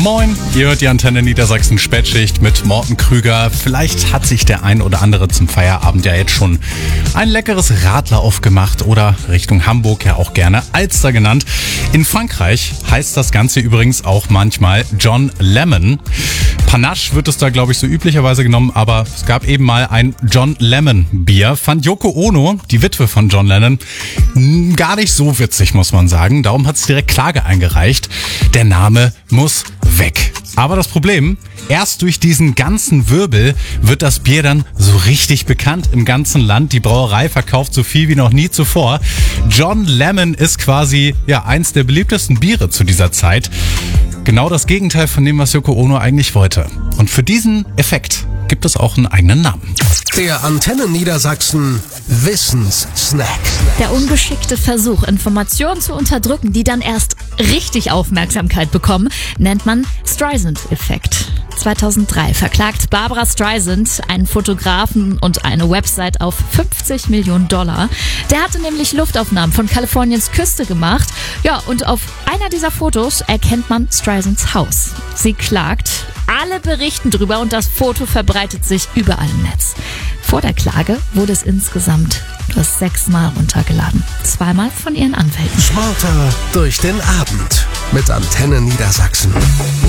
Moin, ihr hört die Antenne Niedersachsen Spätschicht mit Morten Krüger. Vielleicht hat sich der ein oder andere zum Feierabend ja jetzt schon ein leckeres Radler aufgemacht oder Richtung Hamburg ja auch gerne Alster genannt. In Frankreich heißt das Ganze übrigens auch manchmal John Lemon. Panache wird es da, glaube ich, so üblicherweise genommen, aber es gab eben mal ein John Lemon Bier. Fand Yoko Ono, die Witwe von John Lennon, gar nicht so witzig, muss man sagen. Darum hat sie direkt Klage eingereicht. Der Name muss weg. Aber das Problem, erst durch diesen ganzen Wirbel wird das Bier dann so richtig bekannt im ganzen Land. Die Brauerei verkauft so viel wie noch nie zuvor. John Lemon ist quasi eins der beliebtesten Biere zu dieser Zeit. Genau das Gegenteil von dem, was Yoko Ono eigentlich wollte. Und für diesen Effekt gibt es auch einen eigenen Namen. Der Antenne Niedersachsen Wissenssnack. Der ungeschickte Versuch, Informationen zu unterdrücken, die dann erst richtig Aufmerksamkeit bekommen, nennt man Streisand-Effekt. 2003 verklagt Barbra Streisand einen Fotografen und eine Website auf $50 Millionen. Der hatte nämlich Luftaufnahmen von Kaliforniens Küste gemacht. Ja, und auf einer dieser Fotos erkennt man Streisands Haus. Sie klagt, alle berichten drüber und das Foto verbreitet sich überall im Netz. Vor der Klage wurde es insgesamt nur 6 Mal runtergeladen. 2-mal von ihren Anwälten. Smarter durch den Abend mit Antenne Niedersachsen.